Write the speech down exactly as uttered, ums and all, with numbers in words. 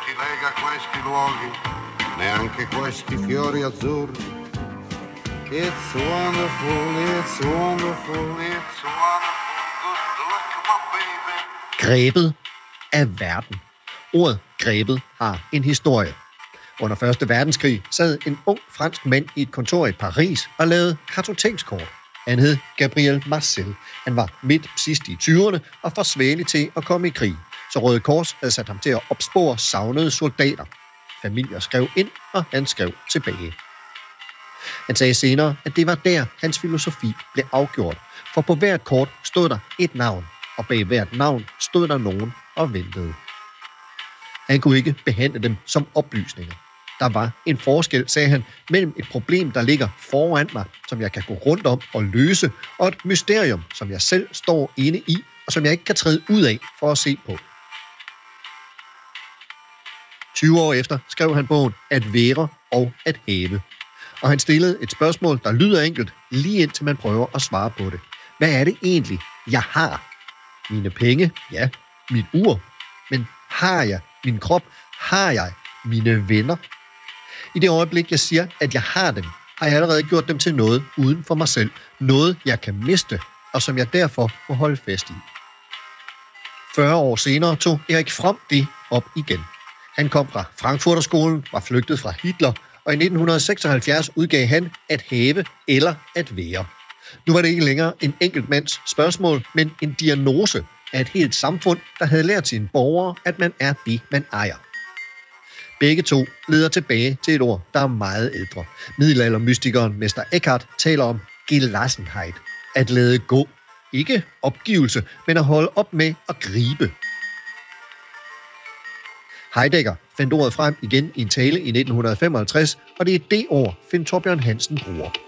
si lega questi luoghi, neanche questi fiori azzurri. It's wonderful, it's wonderful, it's wonderful, good luck, my baby. Grebet af verden. Ordet grebet har en historie. Under første verdenskrig sad en ung fransk mand i et kontor i Paris og lavede kartotekskort. Han hed Gabriel Marcel. Han var midt sidst i tyverne og for svagelig til at komme i krig. Så Røde Kors havde sat ham til at opspore savnede soldater. Familier skrev ind, og han skrev tilbage. Han sagde senere, at det var der, hans filosofi blev afgjort. For på hvert kort stod der et navn, og bag hvert navn stod der nogen og ventede. Han kunne ikke behandle dem som oplysninger. Der var en forskel, sagde han, mellem et problem, der ligger foran mig, som jeg kan gå rundt om og løse, og et mysterium, som jeg selv står inde i, og som jeg ikke kan træde ud af for at se på. tyve år efter skrev han bogen At være og at have. Og han stillede et spørgsmål, der lyder enkelt, lige indtil man prøver at svare på det. Hvad er det egentlig, jeg har? Mine penge? Ja. Mit ur? Men har jeg min krop? Har jeg mine venner? I det øjeblik, jeg siger, at jeg har dem, har jeg allerede gjort dem til noget uden for mig selv. Noget, jeg kan miste, og som jeg derfor må holde fast i. fyrre år senere tog Erik Fromm det op igen. Han kom fra Frankfurterskolen, var flygtet fra Hitler, og i nitten seksoghalvfjerds udgav han At have eller at være. Nu var det ikke længere en enkelt mands spørgsmål, men en diagnose af et helt samfund, der havde lært sine borgere, at man er det, man ejer. Begge to leder tilbage til et ord, der er meget ældre. Middelaldermystikeren Mester Eckhart taler om Gelassenheit, at lade gå. Ikke opgivelse, men at holde op med at gribe. Heidegger fandt ordet frem igen i en tale i nitten femoghalvtreds, og det er det ord, Finn Thorbjørn Hansen bruger.